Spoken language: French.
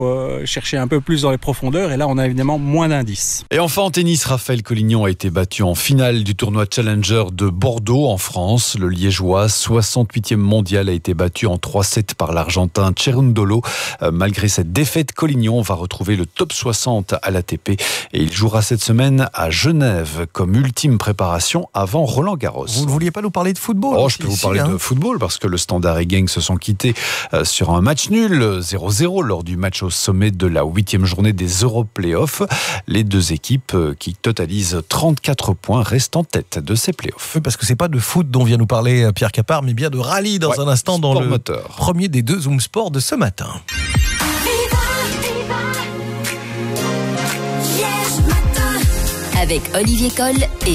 chercher un peu plus dans les profondeurs et là on a évidemment moins d'indices. Et enfin en tennis, Raphaël Collignon a été battu en finale du tournoi Challenger de Bordeaux en France. Le Liégeois, 68e mondial, a été battu en 3-7 par l'Argentin Cerundolo. Malgré cette défaite, Collignon va retrouver le top 60 à l'ATP et il jouera cette semaine à Genève comme ultime préparation avant Roland Garros. Vous ne vouliez pas nous parler de football? Je peux vous parler de football parce que le Standard et Genk se sont quittés sur un match nul, 0-0 lors du match au sommet de la 8e journée des Euro-Playoffs. Les deux équipes qui totalisent 34 points restent en tête de ces playoffs. Oui, parce que c'est pas de foot dont vient nous parler Pierre Capard, mais bien de rallye dans un instant dans le moteur. Premier des deux Zoom Sport de ce matin. Avec Olivier Coll et